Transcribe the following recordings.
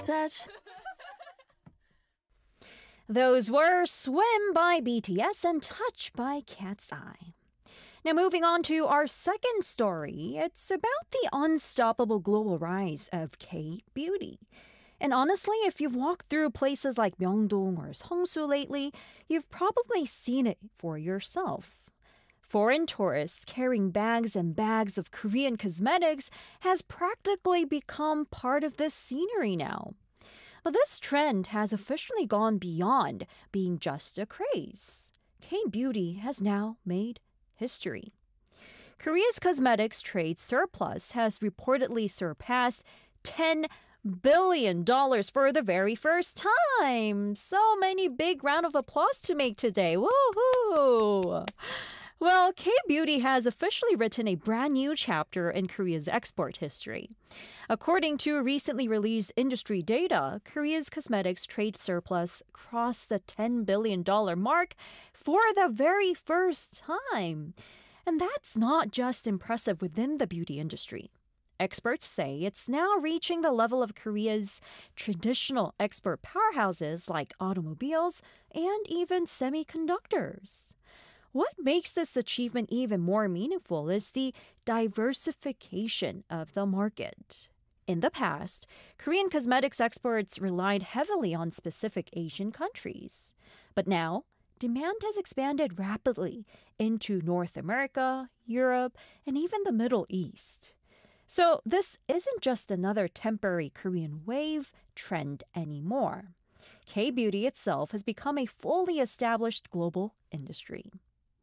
touch. Those were Swim by BTS and Touch by Cat's Eye. Now, moving on to our second story, it's about the unstoppable global rise of K-beauty. And honestly, if you've walked through places like Myeongdong or Seongsu lately, you've probably seen it for yourself. Foreign tourists carrying bags and bags of Korean cosmetics has practically become part of this scenery now. But this trend has officially gone beyond being just a craze. K-beauty has now made history. Korea's cosmetics trade surplus has reportedly surpassed $10 billion for the very first time. So many big round of applause to make today. Woohoo! Well, K-beauty has officially written a brand new chapter in Korea's export history. According to recently released industry data, Korea's cosmetics trade surplus crossed the $10 billion mark for the very first time. And that's not just impressive within the beauty industry. Experts say it's now reaching the level of Korea's traditional export powerhouses like automobiles and even semiconductors. What makes this achievement even more meaningful is the diversification of the market. In the past, Korean cosmetics exports relied heavily on specific Asian countries. But now, demand has expanded rapidly into North America, Europe, and even the Middle East. So this isn't just another temporary Korean wave trend anymore. K-beauty itself has become a fully established global industry.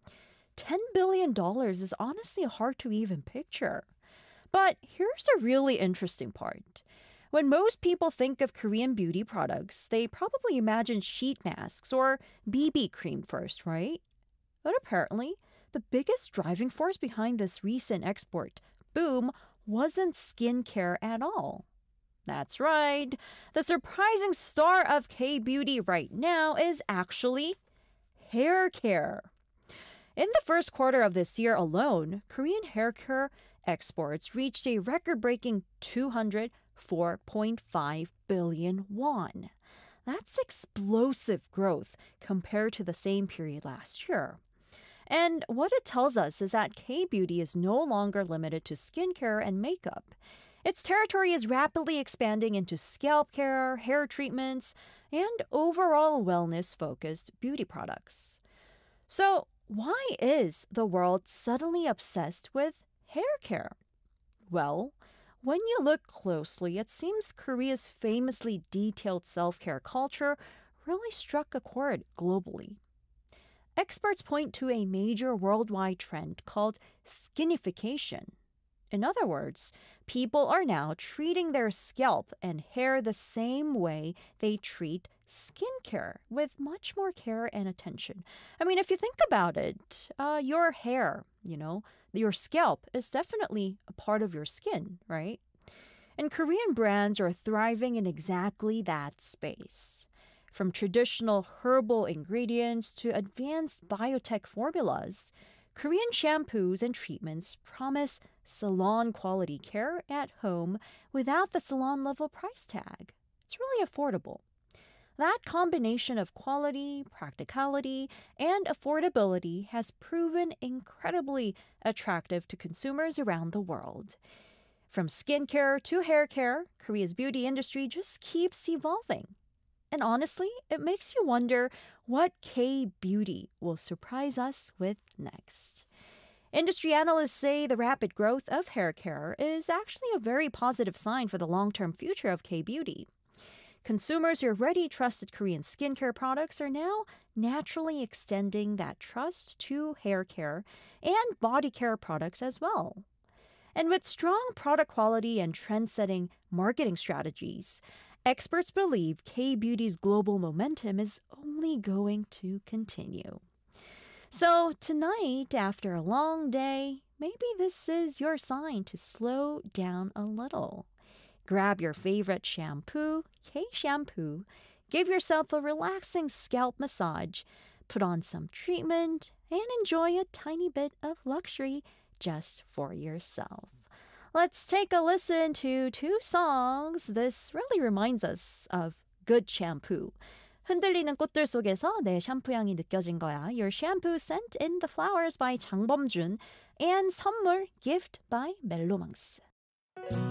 $10 billion is honestly hard to even picture. But here's a really interesting part. When most people think of Korean beauty products, they probably imagine sheet masks or BB cream first, right? But apparently, the biggest driving force behind this recent export boom wasn't skincare at all. That's right. The surprising star of K-beauty right now is actually hair care. In the first quarter of this year alone, Korean hair care exports reached a record-breaking 204.5 billion won. That's explosive growth compared to the same period last year. And what it tells us is that K-beauty is no longer limited to skincare and makeup. Its territory is rapidly expanding into scalp care, hair treatments, and overall wellness-focused beauty products. So, why is the world suddenly obsessed with hair care? Well, when you look closely, it seems Korea's famously detailed self-care culture really struck a chord globally. Experts point to a major worldwide trend called skinification. In other words, people are now treating their scalp and hair the same way they treat skincare, with much more care and attention. I mean, if you think about it, your hair, your scalp is definitely a part of your skin, right? And Korean brands are thriving in exactly that space. From traditional herbal ingredients to advanced biotech formulas, Korean shampoos and treatments promise salon-quality care at home without the salon-level price tag. It's really affordable. That combination of quality, practicality, and affordability has proven incredibly attractive to consumers around the world. From skincare to hair care, Korea's beauty industry just keeps evolving. And honestly, it makes you wonder what K-beauty will surprise us with next. Industry analysts say the rapid growth of hair care is actually a very positive sign for the long-term future of K-beauty. Consumers who already trusted Korean skincare products are now naturally extending that trust to hair care and body care products as well. And with strong product quality and trend-setting marketing strategies, experts believe K-beauty's global momentum is only going to continue. So tonight, after a long day, maybe this is your sign to slow down a little. Grab your favorite shampoo, K-shampoo, give yourself a relaxing scalp massage, put on some treatment, and enjoy a tiny bit of luxury just for yourself. Let's take a listen to two songs. This really reminds us of good shampoo. 흔들리는 꽃들 속에서 내 샴푸 향이 느껴진 거야. Your Shampoo Scent in the Flowers by 장범준 and 선물 Gift by 멜로망스.